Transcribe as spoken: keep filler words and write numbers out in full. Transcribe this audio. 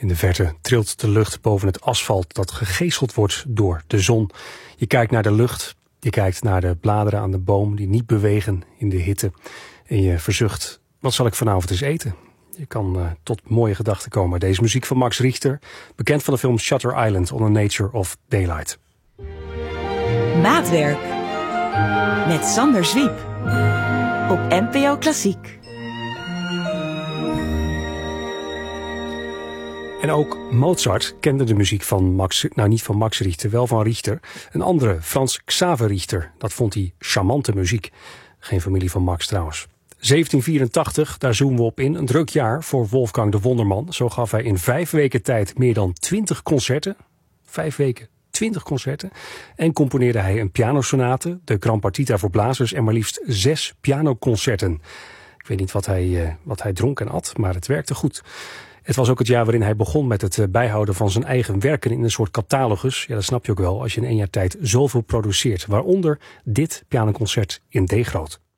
In de verte trilt de lucht boven het asfalt dat gegeeseld wordt door de zon. Je kijkt naar de lucht, je kijkt naar de bladeren aan de boom die niet bewegen in de hitte. En je verzucht, wat zal ik vanavond eens eten? Je kan uh, tot mooie gedachten komen. Deze muziek van Max Richter, bekend van de film Shutter Island on the Nature of Daylight. Maatwerk met Sander Zwiep op N P O Klassiek. En ook Mozart kende de muziek van Max, nou niet van Max Richter, wel van Richter. Een andere, Frans Xaver Richter, dat vond hij charmante muziek. Geen familie van Max trouwens. zeventien vierentachtig, daar zoomen we op in. Een druk jaar voor Wolfgang de Wonderman. Zo gaf hij in vijf weken tijd meer dan twintig concerten. Vijf weken, twintig concerten. En componeerde hij een pianosonate, de Gran Partita voor blazers en maar liefst zes pianoconcerten. Ik weet niet wat hij, uh, wat hij dronk en at, maar het werkte goed. Het was ook het jaar waarin hij begon met het bijhouden van zijn eigen werken in een soort catalogus. Ja, dat snap je ook wel als je in één jaar tijd zoveel produceert. Waaronder dit pianoconcert in D groot.